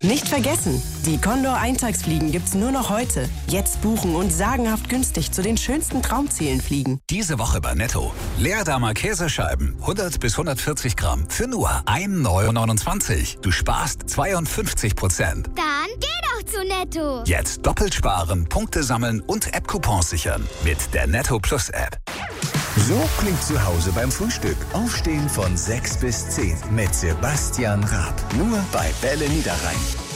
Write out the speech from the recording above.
Nicht vergessen, die Condor Eintagsfliegen gibt's nur noch heute. Jetzt buchen und sagenhaft günstig zu den schönsten Traumzielen fliegen. Diese Woche bei Netto. Leerdammer Käsescheiben, 100 bis 140 Gramm für nur 1,29 €. Du sparst 52%. Dann geh doch zu Netto. Jetzt doppelt sparen, Punkte sammeln und App-Coupons sichern. Mit der Netto Plus App. So klingt zu Hause beim Frühstück. Aufstehen von 6 bis 10 mit Sebastian Raab. Nur bei Bälle Niederrhein.